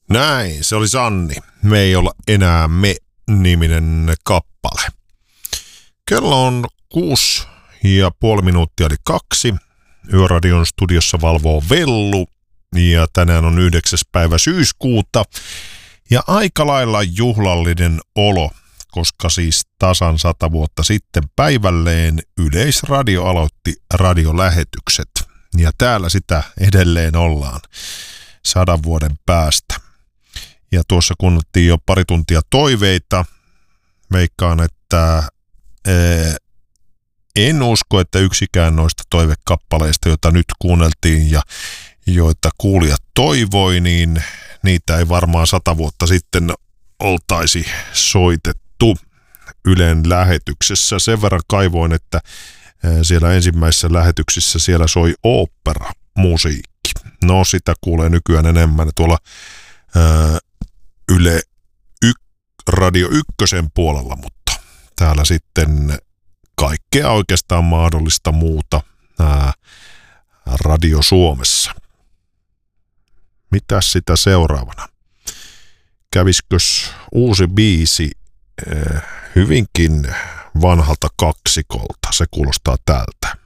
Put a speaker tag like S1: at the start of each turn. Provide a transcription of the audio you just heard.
S1: Näin, se oli Sanni. Me ei olla enää me-niminen kappale. Kello on 6:30 eli 2. Yöradion studiossa valvoo Vellu ja tänään on 9. päivä syyskuuta ja aika lailla juhlallinen olo, koska siis tasan 100 vuotta sitten päivälleen Yleisradio aloitti radiolähetykset ja täällä sitä edelleen ollaan 100 vuoden päästä. Ja tuossa kuunneltiin jo pari tuntia toiveita. Veikkaan, että en usko, että yksikään noista toivekappaleista, joita nyt kuunneltiin ja joita kuulijat toivoi, niin niitä ei varmaan 100 vuotta sitten oltaisi soitettu Ylen lähetyksessä. Sen verran kaivoin, että siellä ensimmäisissä lähetyksissä siellä soi oopperamusiikki. No sitä kuulee nykyään enemmän tuolla Yle Radio 1 puolella, mutta täällä sitten kaikkea oikeastaan mahdollista muuta Radio Suomessa. Mitäs sitä seuraavana? Käviskös uusi biisi hyvinkin vanhalta kaksikolta? Se kuulostaa tältä.